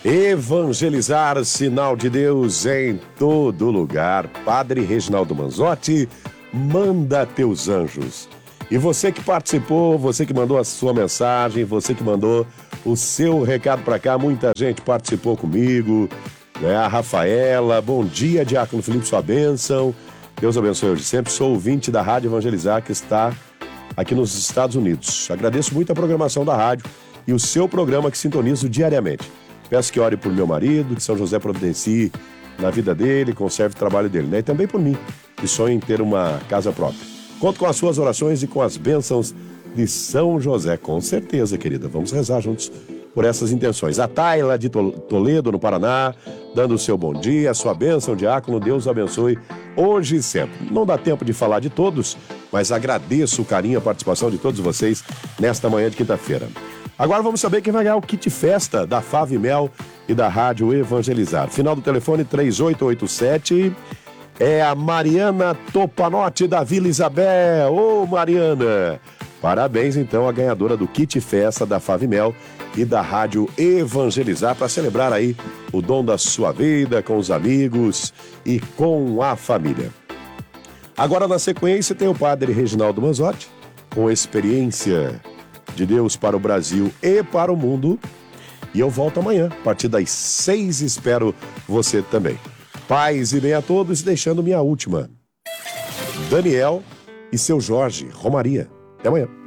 Evangelizar, sinal de Deus em todo lugar. Padre Reginaldo Manzotti, manda teus anjos. E você que participou, você que mandou a sua mensagem, você que mandou o seu recado para cá, muita gente participou comigo, né? A Rafaela, bom dia, Diácono Felipe, sua bênção. Deus abençoe hoje sempre. Sou ouvinte da Rádio Evangelizar, que está aqui nos Estados Unidos. Agradeço muito a programação da rádio e o seu programa que sintonizo diariamente. Peço que ore por meu marido, que São José providencie na vida dele, conserve o trabalho dele, né? E também por mim, que sonho em ter uma casa própria. Conto com as suas orações e com as bênçãos de São José, com certeza, querida. Vamos rezar juntos por essas intenções. A Taila de Toledo, no Paraná, dando o seu bom dia, a sua bênção, diácono, Deus abençoe hoje e sempre. Não dá tempo de falar de todos, mas agradeço o carinho e a participação de todos vocês nesta manhã de quinta-feira. Agora vamos saber quem vai ganhar o kit festa da Fave Mel e da Rádio Evangelizar. Final do telefone 3887 é a Mariana Topanotti da Vila Isabel. Ô, Mariana! Parabéns, então, à ganhadora do kit festa da Fave Mel e da Rádio Evangelizar para celebrar aí o dom da sua vida com os amigos e com a família. Agora, na sequência, tem o Padre Reginaldo Manzotti, com experiência de Deus para o Brasil e para o mundo. E eu volto amanhã, a partir das 6, espero você também. Paz e bem a todos, deixando minha última. Daniel e seu Jorge Romaria. Até amanhã.